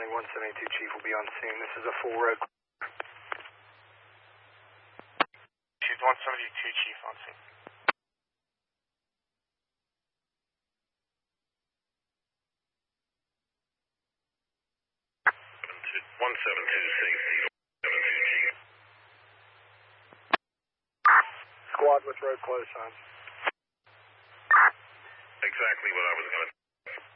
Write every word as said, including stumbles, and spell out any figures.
County, one seventy-two Chief will be on scene. This is a full road. Chief, one seventy-two Chief on scene. one seventy-two safety, seventy-two Chief. Squad with road close signs. Exactly what I was